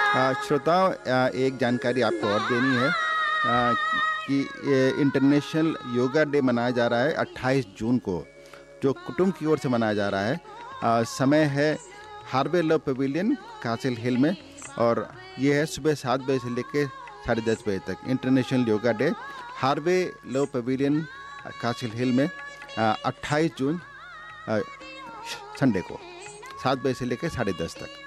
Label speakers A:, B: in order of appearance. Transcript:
A: श्रोताओं, एक जानकारी आपको और देनी है कि ये इंटरनेशनल योगा डे मनाया जा रहा है 28 जून को, जो कुटुंब की ओर से मनाया जा रहा है। समय है हार्वे लव पवेलियन कासिल हिल में, और ये है सुबह 7 बजे से लेकर 10:30 बजे तक। International yoga day Harvey love pavilion कासिल हिल में 28 जून संडे को 7 बजे से लेकर 10:30 तक।